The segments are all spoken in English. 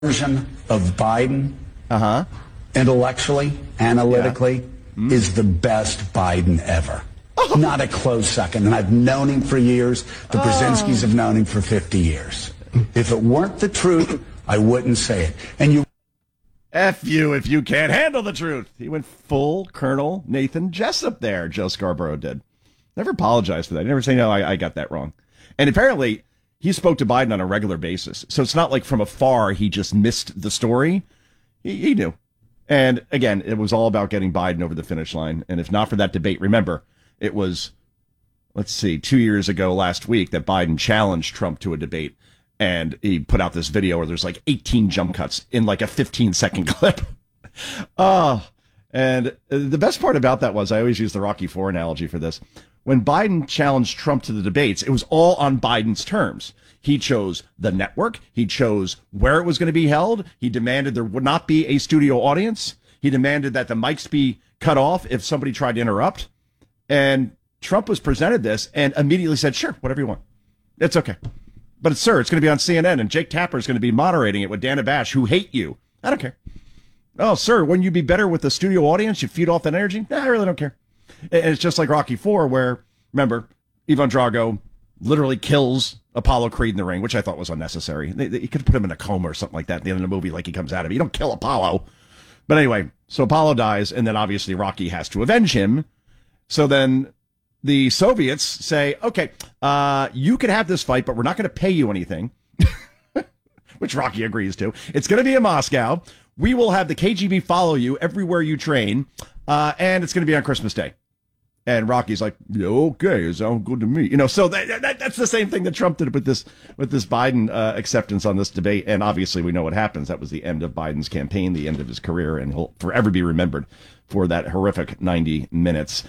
version of Biden, intellectually, analytically, is the best Biden ever. Not a close second. And I've known him for years. The Brzezinskis have known him for 50 years. If it weren't the truth, I wouldn't say it. And you... F you if you can't handle the truth. He went full Colonel Nathan Jessup there, Joe Scarborough did. Never apologized for that. He never say, no, I got that wrong. And apparently, he spoke to Biden on a regular basis. So it's not like from afar he just missed the story. He knew. And again, it was all about getting Biden over the finish line. And if not for that debate, remember, it was, 2 years ago last week that Biden challenged Trump to a debate. And he put out this video where there's like 18 jump cuts in like a 15-second clip. And the best part about that was, I always use the Rocky IV analogy for this. When Biden challenged Trump to the debates, it was all on Biden's terms. He chose the network. He chose where it was going to be held. He demanded there would not be a studio audience. He demanded that the mics be cut off if somebody tried to interrupt. And Trump was presented this and immediately said, sure, whatever you want. It's okay. But, sir, it's going to be on CNN, and Jake Tapper is going to be moderating it with Dana Bash, who hate you. I don't care. Oh, sir, wouldn't you be better with the studio audience? You feed off that energy? Nah, I really don't care. And it's just like Rocky IV, where, remember, Ivan Drago literally kills Apollo Creed in the ring, which I thought was unnecessary. You could put him in a coma or something like that at the end of the movie, like he comes out of it. You don't kill Apollo. But anyway, so Apollo dies, and then obviously Rocky has to avenge him. So then the Soviets say, okay, you can have this fight, but we're not going to pay you anything, which Rocky agrees to. It's going to be in Moscow. We will have the KGB follow you everywhere you train, and it's going to be on Christmas Day. And Rocky's like, yeah, okay, it sounds good to me. You know, so that's the same thing that Trump did with this Biden acceptance on this debate. And obviously we know what happens. That was the end of Biden's campaign, the end of his career, and he'll forever be remembered for that horrific 90 minutes.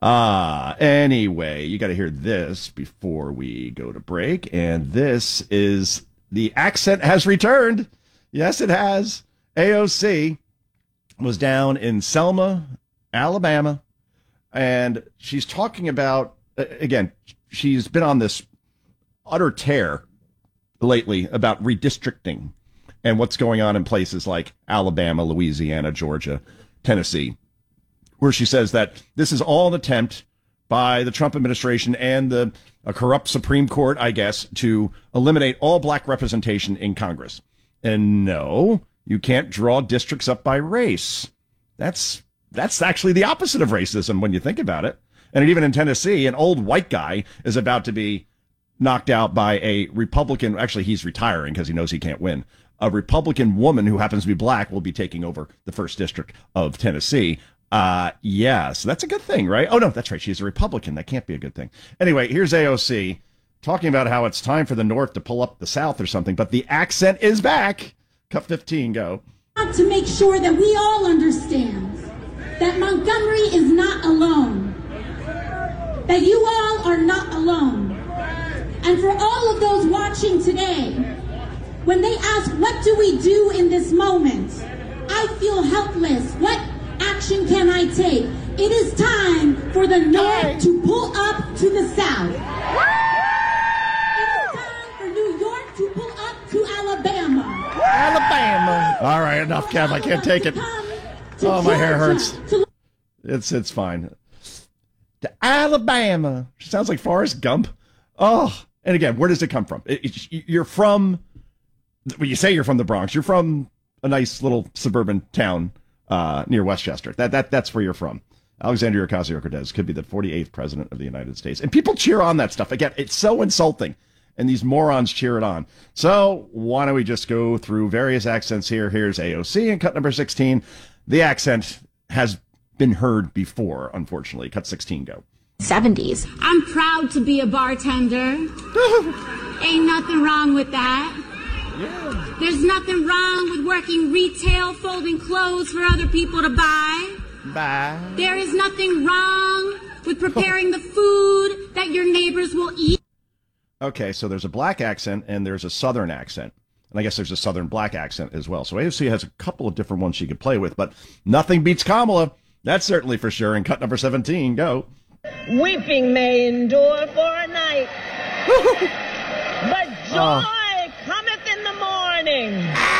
Anyway, you got to hear this before we go to break. And this is the accent has returned. Yes, it has. AOC was down in Selma, Alabama. And she's talking about, again, she's been on this utter tear lately about redistricting and what's going on in places like Alabama, Louisiana, Georgia, Tennessee, where she says that this is all an attempt by the Trump administration and a corrupt Supreme Court, I guess, to eliminate all black representation in Congress. And no, you can't draw districts up by race. That's actually the opposite of racism when you think about it. And even in Tennessee, an old white guy is about to be knocked out by a Republican. Actually, he's retiring because he knows he can't win. A Republican woman who happens to be black will be taking over the first district of Tennessee. Yeah, so that's a good thing, right? Oh, no, that's right. She's a Republican. That can't be a good thing. Anyway, here's AOC talking about how it's time for the North to pull up the South or something, but the accent is back. Cut 15, go. To make sure that we all understand that Montgomery is not alone, that you all are not alone. And for all of those watching today, when they ask, what do we do in this moment? I feel helpless. What action can I take? It is time for the North to pull up to the South. It is time for New York to pull up to Alabama. Alabama. All right, enough, Kev. I can't take it. Oh, my hair hurts. It's fine. To Alabama. She sounds like Forrest Gump. Oh, and again, where does it come from? You're from, when you say you're from the Bronx, you're from a nice little suburban town near Westchester. That's where you're from. Alexandria Ocasio-Cortez could be the 48th president of the United States. And people cheer on that stuff. Again, it's so insulting. And these morons cheer it on. So why don't we just go through various accents here. Here's AOC in cut number 16. The accent has been heard before, unfortunately. Cut 16, go. 70s. I'm proud to be a bartender. Ain't nothing wrong with that. Yeah. There's nothing wrong with working retail, folding clothes for other people to buy. Bye. There is nothing wrong with preparing the food that your neighbors will eat. Okay, so there's a black accent and there's a southern accent. And I guess there's a southern black accent as well. So AOC has a couple of different ones she could play with, but nothing beats Kamala. That's certainly for sure. And cut number 17, go. Weeping may endure for a night, but joy cometh in the morning.